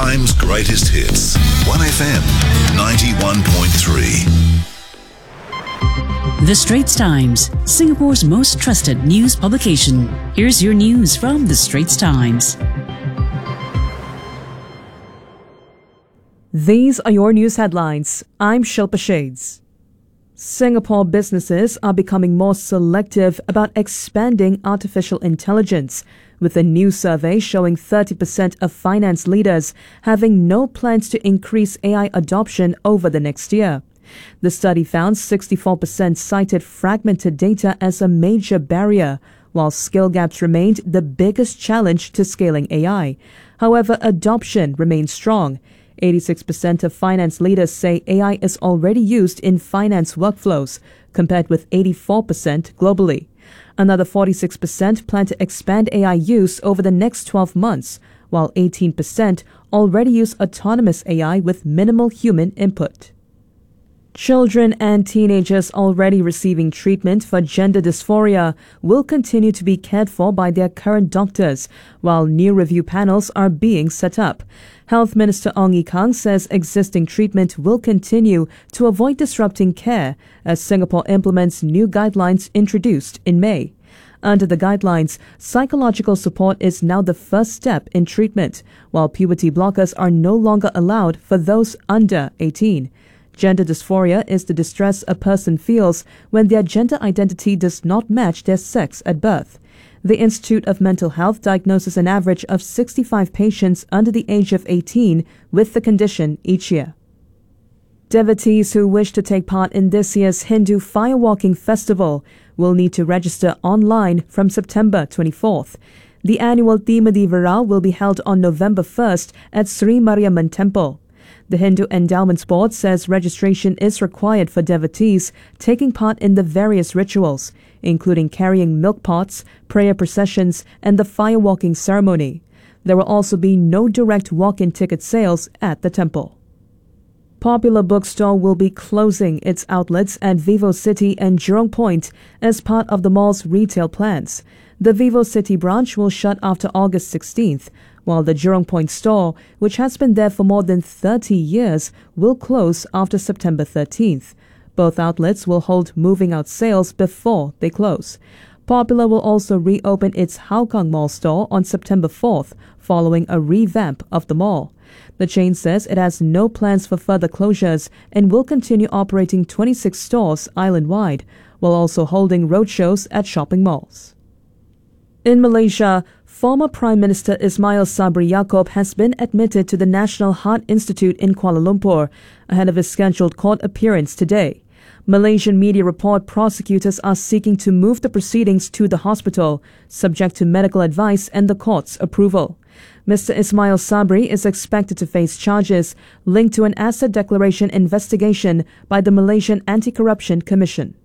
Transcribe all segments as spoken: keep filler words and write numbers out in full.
Times greatest hits. one F M ninety-one point three. The Straits Times, Singapore's most trusted news publication. Here's your news from The Straits Times. These are your news headlines. I'm Shilpa Shades. Singapore businesses are becoming more selective about expanding artificial intelligence, with a new survey showing thirty percent of finance leaders having no plans to increase A I adoption over the next year. The study found sixty-four percent cited fragmented data as a major barrier, while skill gaps remained the biggest challenge to scaling A I. However, adoption remains strong. eighty-six percent of finance leaders say A I is already used in finance workflows, compared with eighty-four percent globally. Another forty-six percent plan to expand A I use over the next twelve months, while eighteen percent already use autonomous A I with minimal human input. Children and teenagers already receiving treatment for gender dysphoria will continue to be cared for by their current doctors, while new review panels are being set up. Health Minister Ong Ye Kung says existing treatment will continue to avoid disrupting care as Singapore implements new guidelines introduced in May. Under the guidelines, psychological support is now the first step in treatment, while puberty blockers are no longer allowed for those under eighteen. Gender dysphoria is the distress a person feels when their gender identity does not match their sex at birth. The Institute of Mental Health diagnoses an average of sixty-five patients under the age of eighteen with the condition each year. Devotees who wish to take part in this year's Hindu Firewalking Festival will need to register online from September twenty-fourth. The annual Thimadi Viral will be held on November first at Sri Mariamman Temple. The Hindu Endowments Board says registration is required for devotees taking part in the various rituals, including carrying milk pots, prayer processions, and the firewalking ceremony. There will also be no direct walk-in ticket sales at the temple. Popular Bookstore will be closing its outlets at VivoCity and Jurong Point as part of the mall's retail plans. The VivoCity branch will shut after August sixteenth, while the Jurong Point store, which has been there for more than thirty years, will close after September thirteenth. Both outlets will hold moving out sales before they close. Popular will also reopen its Hougang Mall store on September fourth, following a revamp of the mall. The chain says it has no plans for further closures and will continue operating twenty-six stores island-wide, while also holding roadshows at shopping malls. In Malaysia, former Prime Minister Ismail Sabri Yaakob has been admitted to the National Heart Institute in Kuala Lumpur ahead of his scheduled court appearance today. Malaysian media report prosecutors are seeking to move the proceedings to the hospital, subject to medical advice and the court's approval. Mister Ismail Sabri is expected to face charges linked to an asset declaration investigation by the Malaysian Anti-Corruption Commission.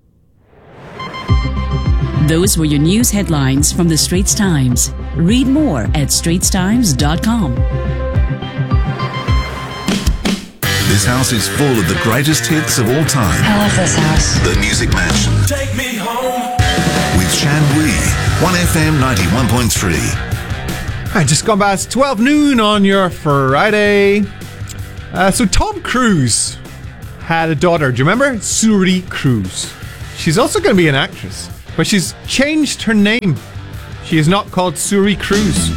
Those were your news headlines from The Straits Times. Read more at straits times dot com. This house is full of the greatest hits of all time. I love this house. The Music Mansion. Take me home. With Shan Wee. one F M ninety-one point three. I just gone past twelve noon on your Friday. Uh, so Tom Cruise had a daughter. Do you remember? Suri Cruise. She's also going to be an actress, but she's changed her name. She is not called Suri Cruise.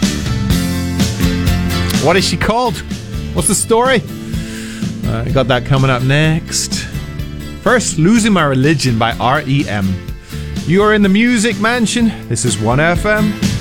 What is she called? What's the story? Uh, I got that coming up next. First, Losing My Religion by R E M. You are in the Music Mansion. This is one F M.